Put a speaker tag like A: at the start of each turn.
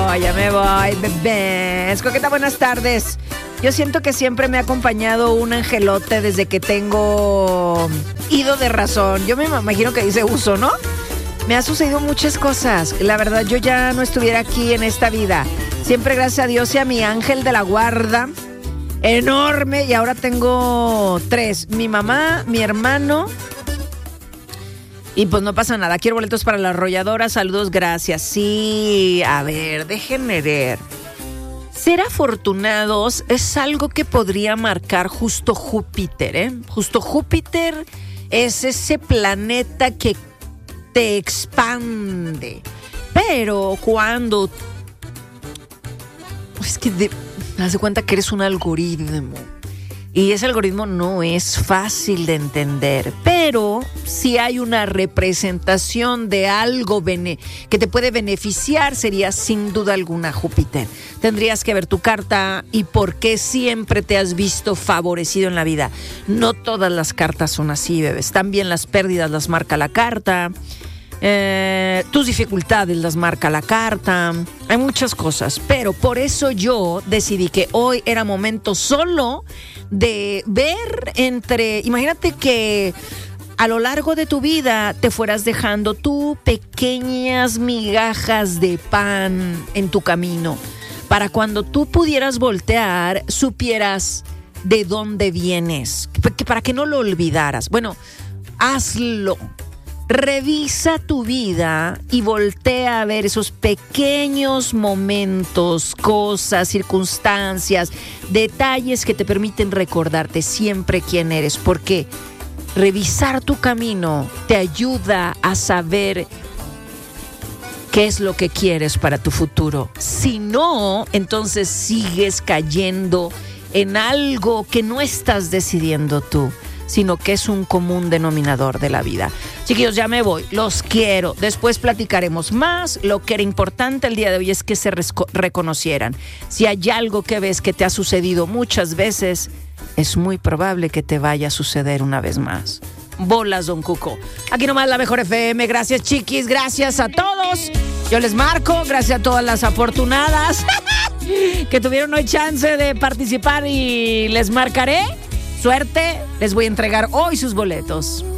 A: ya me voy, bebés. Coqueta, buenas tardes. Yo siento que siempre me ha acompañado un angelote desde que tengo ido de razón. Yo me imagino que dice uso, ¿no? Me ha sucedido muchas cosas. La verdad, yo ya no estuviera aquí en esta vida. Siempre gracias a Dios y a mi ángel de la guarda, enorme. Y ahora tengo 3. Mi mamá, mi hermano. Y pues no pasa nada. Quiero boletos para la arrolladora. Saludos, gracias. Sí, a ver, déjenme ver. Ser afortunados es algo que podría marcar justo Júpiter, ¿eh? Justo Júpiter es ese planeta que te expande. Pero cuando... Es que haz de cuenta que eres un algoritmo. Y ese algoritmo no es fácil de entender, pero si hay una representación de algo que te puede beneficiar, sería sin duda alguna Júpiter. Tendrías que ver tu carta y por qué siempre te has visto favorecido en la vida. No todas las cartas son así, bebés. También las pérdidas las marca la carta. Tus dificultades las marca la carta. Hay muchas cosas, pero por eso yo decidí que hoy era momento solo de ver imagínate que a lo largo de tu vida te fueras dejando tú pequeñas migajas de pan en tu camino, para cuando tú pudieras voltear, supieras de dónde vienes, para que no lo olvidaras. Bueno, hazlo. Revisa tu vida y voltea a ver esos pequeños momentos, cosas, circunstancias, detalles que te permiten recordarte siempre quién eres. Porque revisar tu camino te ayuda a saber qué es lo que quieres para tu futuro. Si no, entonces sigues cayendo en algo que no estás decidiendo tú, sino que es un común denominador de la vida. Chiquillos, ya me voy, los quiero. Después platicaremos más. Lo que era importante el día de hoy es que se reconocieran. Si hay algo que ves que te ha sucedido muchas veces, es muy probable que te vaya a suceder una vez más. Bolas, Don Cuco. Aquí nomás la Mejor FM. Gracias, chiquis. Gracias a todos. Yo les marco. Gracias a todas las afortunadas que tuvieron hoy chance de participar y les marcaré. Suerte, les voy a entregar hoy sus boletos.